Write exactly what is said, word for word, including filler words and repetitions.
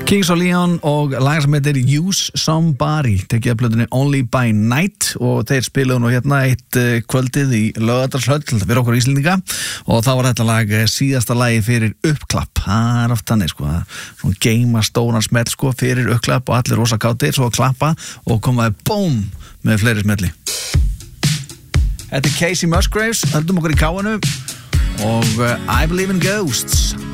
Kings of Leon og lag sem heitir Use Somebody, tekið af plötunni Only by Night, og þeir spiluðu nú hérna eitt uh, kvöldið í Laugardalshöll fyrir okkur Íslendinga, og þá var þetta lag síðasta lagi fyrir uppklapp. Það er oft þannig sko, svona geima stóran smell sko fyrir uppklapp og allir rosa kátir, svo að klappa og komaði BOOM með fleiri smelli. Þetta er Casey Musgraves, höldum okkur í káinu og uh, I Believe in Ghosts.